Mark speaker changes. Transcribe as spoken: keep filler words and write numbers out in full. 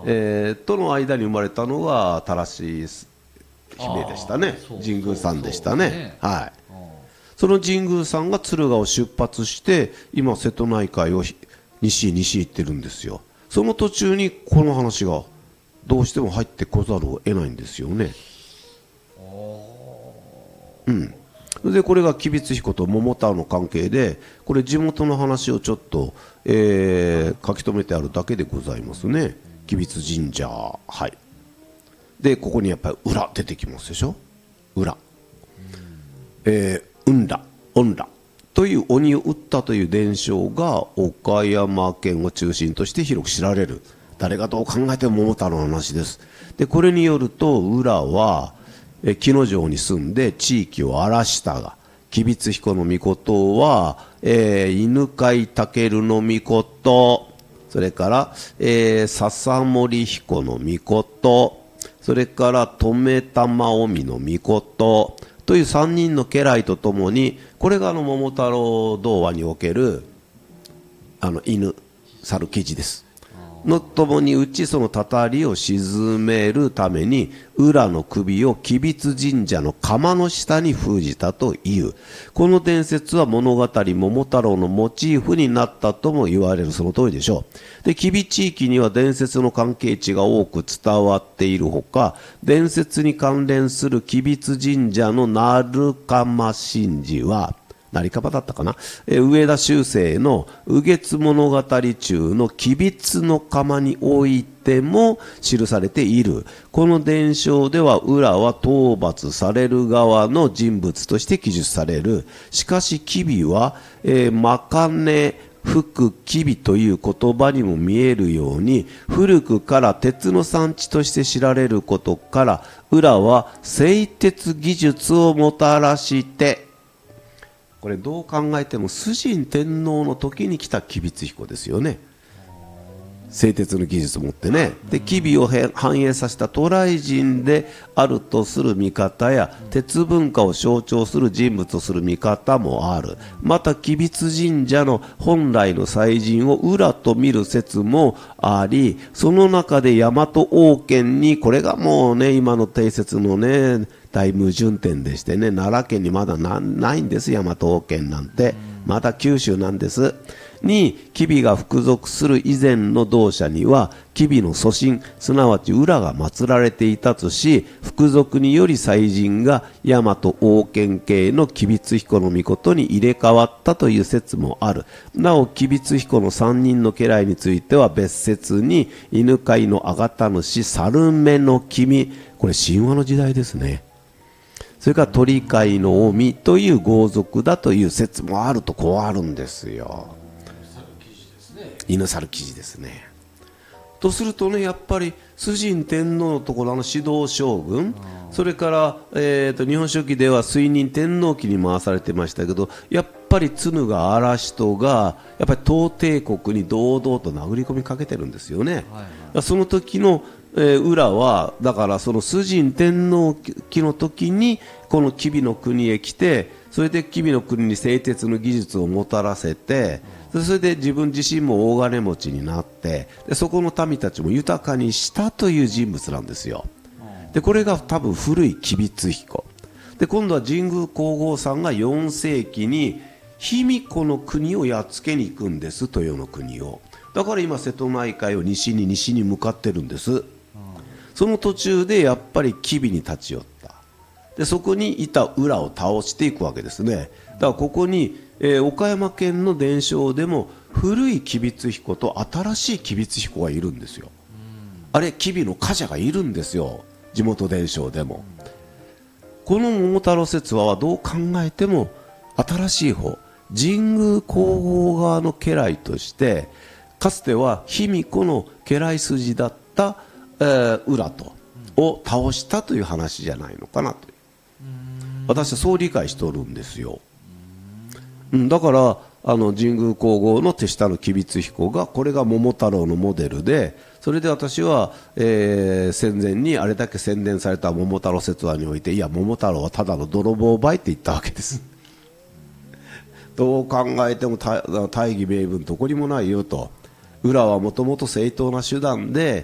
Speaker 1: えー、との間に生まれたのがたらし姫でしたね。神宮さんでしたね。ね、はい。その神宮さんが敦賀を出発して今瀬戸内海を西へ西へ行ってるんですよ。その途中にこの話がどうしても入ってこざるを得ないんですよね。うん。でこれが吉備津彦と桃太郎の関係で、これ地元の話をちょっと、えー、書き留めてあるだけでございますね。吉備津神社、はい。でここにやっぱり裏出てきますでしょ。裏、えー、運羅恩羅という鬼を撃ったという伝承が岡山県を中心として広く知られる。誰がどう考えても桃太郎の話です。でこれによると裏はえ木之城に住んで地域を荒らしたが、吉備津彦の命は、えー、犬飼武の命、それから、えー、笹森彦の命、それから留玉臣の命というさんにんの家来とともに、これがあの桃太郎童話におけるあの犬猿記事ですのともにうち、そのたたりを沈めるために裏の首を吉備津神社の釜の下に封じたという、この伝説は物語桃太郎のモチーフになったとも言われる。その通りでしょう。で吉備地域には伝説の関係値が多く伝わっているほか、伝説に関連する吉備津神社の鳴釜神事は成川だったかな、え上田修正の右月物語中の吉備津の釜においても記されている。この伝承では裏は討伐される側の人物として記述される。しかし吉備は、えー、まかね福吉備という言葉にも見えるように古くから鉄の産地として知られることから、裏は製鉄技術をもたらして、これどう考えても崇神天皇の時に来た吉備津彦ですよね。製鉄の技術を持ってね。で吉備を繁栄させた渡来人であるとする見方や、鉄文化を象徴する人物とする見方もある。また吉備津神社の本来の祭神を裏と見る説もあり、その中で大和王権に、これがもうね今の定説のね大矛盾点でしてね、奈良県にまだ な, ないんです。大和王権なんてまだ九州なんですに、吉備が服属する以前の同社には吉備の祖神、すなわち裏が祀られていたとし、服属により祭神が大和王権系の吉備津彦の命に入れ替わったという説もある。なお吉備津彦のさんにんの家来については別説に、犬飼のあがた主猿目の君、これ神話の時代ですね。それから鳥飼の臣という豪族だという説もあると、こうあるんですよ。犬猿記事ですね。とするとね、やっぱり崇神天皇のところの指導将軍、それから、えー、と日本書紀では垂任天皇期に回されてましたけど、やっぱり敦賀荒人がやっぱり東帝国に堂々と殴り込みかけてるんですよね、はいはい、その時の、えー、裏はだからその崇神天皇期の時にこの吉備の国へ来て、それで吉備の国に製鉄の技術をもたらせて、それで自分自身も大金持ちになって、でそこの民たちも豊かにしたという人物なんですよ。でこれが多分古い吉備津彦で、今度は神宮皇后さんがよん世紀に卑弥呼の国をやっつけに行くんです。豊の国を。だから今瀬戸内海を西に西に向かってるんです。その途中でやっぱり吉備に立ち寄った。でそこにいた裏を倒していくわけですね。だからここに、えー、岡山県の伝承でも古い吉備津彦と新しい吉備津彦がいるんですよ。あれ吉備の家者がいるんですよ、地元伝承でも。この桃太郎説話はどう考えても新しい方、神宮皇后側の家来として、かつては卑弥呼の家来筋だった、えー、裏とを倒したという話じゃないのかなという、私はそう理解しておるんですよ。うん、だからあの神宮皇后の手下の吉備津彦が、これが桃太郎のモデルで、それで私は、えー、戦前にあれだけ宣伝された桃太郎説話において、いや桃太郎はただの泥棒ばいって言ったわけですどう考えても大義名分どこにもないよと。裏はもともと正当な手段で